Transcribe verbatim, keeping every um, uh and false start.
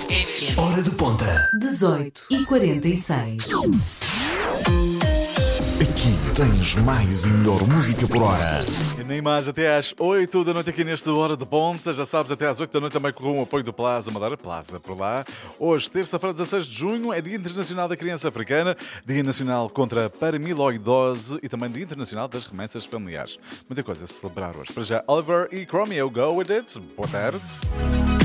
F M. Hora de ponta. dezoito e quarenta e seis. Aqui tens mais e melhor música por hora. E nem mais até às oito da noite aqui neste Hora de Ponta. Já sabes, até às oito da noite também com o apoio do Plaza Madeira. Plaza por lá. Hoje, terça-feira, dezasseis de junho, é Dia Internacional da Criança Africana, Dia Nacional contra a Paramiloidose e também Dia Internacional das Remessas Familiares. Muita coisa a celebrar hoje. Para já, Oliver e Chromeo, Go With It. Boa tarde.